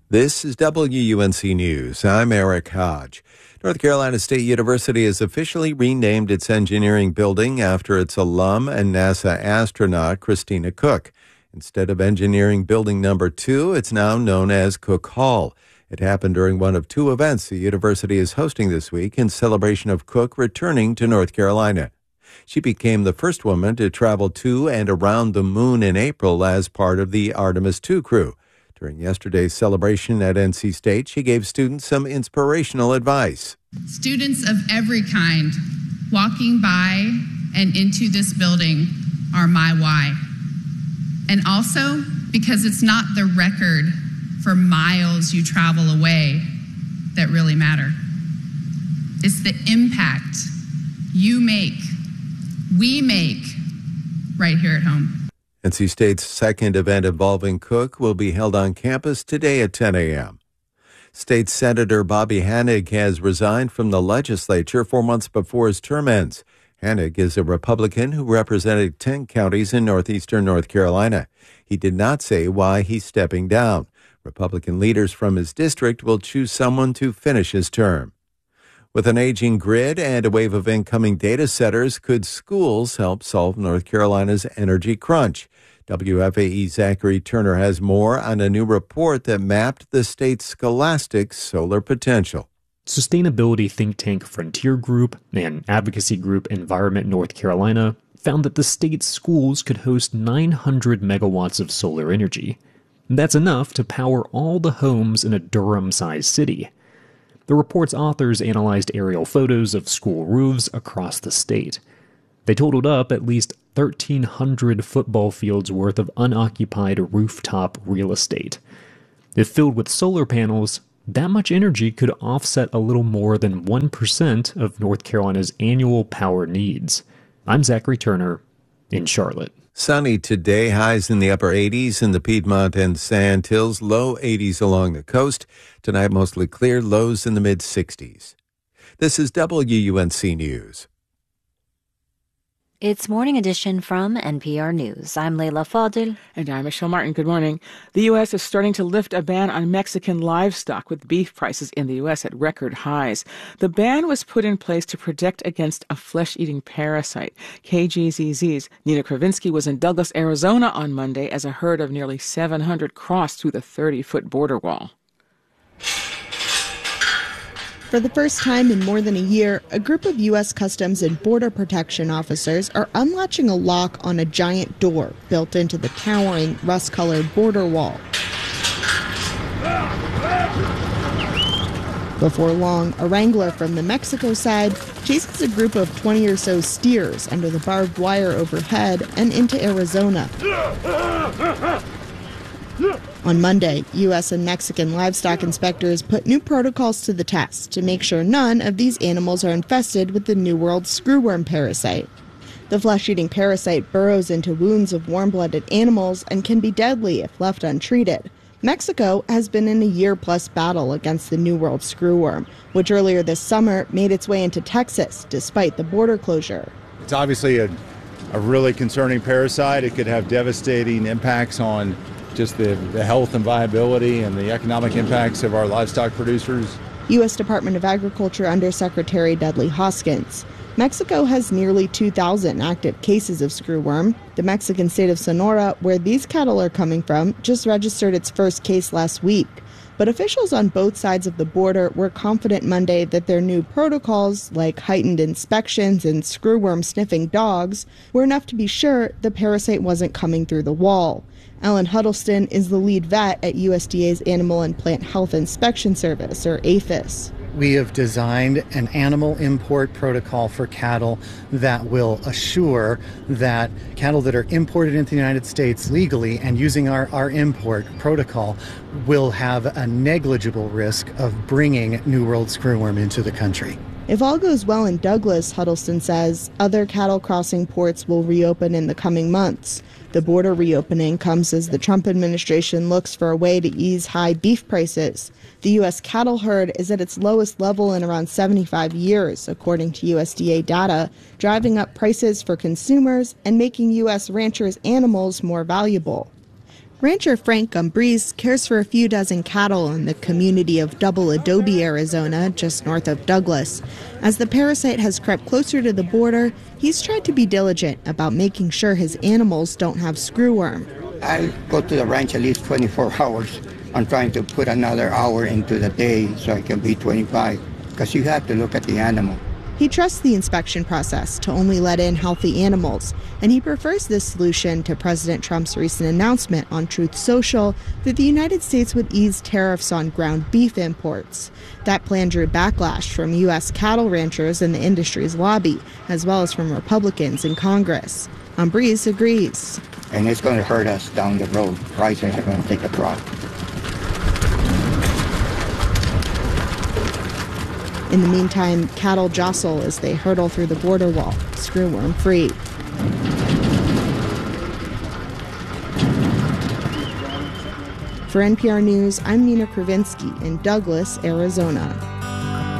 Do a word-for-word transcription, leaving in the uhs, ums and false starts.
This is W U N C News. I'm Eric Hodge. North Carolina State University has officially renamed its engineering building after its alum and NASA astronaut Christina Koch. Instead of Engineering Building Number Two, it's now known as Cook Hall. It happened during one of two events the university is hosting this week in celebration of Cook returning to North Carolina. She became the first woman to travel to and around the moon in April as part of the Artemis two crew. During yesterday's celebration at N C State, she gave students some inspirational advice. Students of every kind walking by and into this building are my why. And also because it's not the record for miles you travel away that really matter. It's the impact you make, we make, right here at home. N C State's second event involving Cook will be held on campus today at ten a.m. State Senator Bobby Hanig has resigned from the legislature four months before his term ends. Hanig is a Republican who represented ten counties in northeastern North Carolina. He did not say why he's stepping down. Republican leaders from his district will choose someone to finish his term. With an aging grid and a wave of incoming data centers, could schools help solve North Carolina's energy crunch? W F A E's Zachary Turner has more on a new report that mapped the state's scholastic solar potential. Sustainability think tank Frontier Group and advocacy group Environment North Carolina found that the state's schools could host nine hundred megawatts of solar energy. That's enough to power all the homes in a Durham-sized city. The report's authors analyzed aerial photos of school roofs across the state. They totaled up at least thirteen hundred football fields worth of unoccupied rooftop real estate. If filled with solar panels, that much energy could offset a little more than one percent of North Carolina's annual power needs. I'm Zachary Turner in Charlotte. Sunny today, highs in the upper eighties in the Piedmont and Sand Hills, low eighties along the coast. Tonight, mostly clear, lows in the mid-sixties. This is W U N C News. It's Morning Edition from N P R News. I'm Leila Fadil. And I'm Michelle Martin. Good morning. The U S is starting to lift a ban on Mexican livestock, with beef prices in the U S at record highs. The ban was put in place to protect against a flesh-eating parasite. K G Z Z's Nina Kravinsky was in Douglas, Arizona on Monday as a herd of nearly seven hundred crossed through the thirty-foot border wall. For the first time in more than a year, a group of U S Customs and Border Protection officers are unlatching a lock on a giant door built into the towering, rust-colored border wall. Before long, a wrangler from the Mexico side chases a group of twenty or so steers under the barbed wire overhead and into Arizona. On Monday, U S and Mexican livestock inspectors put new protocols to the test to make sure none of these animals are infested with the New World screwworm parasite. The flesh-eating parasite burrows into wounds of warm-blooded animals and can be deadly if left untreated. Mexico has been in a year-plus battle against the New World screwworm, which earlier this summer made its way into Texas despite the border closure. It's obviously a, a really concerning parasite. It could have devastating impacts on just the, the health and viability and the economic impacts of our livestock producers. U S Department of Agriculture Undersecretary Dudley Hoskins. Mexico has nearly two thousand active cases of screwworm. The Mexican state of Sonora, where these cattle are coming from, just registered its first case last week. But officials on both sides of the border were confident Monday that their new protocols, like heightened inspections and screwworm-sniffing dogs, were enough to be sure the parasite wasn't coming through the wall. Ellen Huddleston is the lead vet at U S D A's Animal and Plant Health Inspection Service, or APHIS. We have designed an animal import protocol for cattle that will assure that cattle that are imported into the United States legally and using our, our import protocol will have a negligible risk of bringing New World screwworm into the country. If all goes well in Douglas, Huddleston says, other cattle crossing ports will reopen in the coming months. The border reopening comes as the Trump administration looks for a way to ease high beef prices. The U S cattle herd is at its lowest level in around seventy-five years, according to U S D A data, driving up prices for consumers and making U S ranchers' animals more valuable. Rancher Frank Gumbrese cares for a few dozen cattle in the community of Double Adobe, Arizona, just north of Douglas. As the parasite has crept closer to the border, he's tried to be diligent about making sure his animals don't have screwworm. I go to the ranch at least twenty-four hours. I'm trying to put another hour into the day so I can be twenty-five, because you have to look at the animal. He trusts the inspection process to only let in healthy animals, and he prefers this solution to President Trump's recent announcement on Truth Social that the United States would ease tariffs on ground beef imports. That plan drew backlash from U S cattle ranchers and the industry's lobby, as well as from Republicans in Congress. Gumbrese agrees. And it's going to hurt us down the road. Prices are going to take a drop. In the meantime, cattle jostle as they hurtle through the border wall, screwworm-free. For N P R News, I'm Nina Kravinsky in Douglas, Arizona.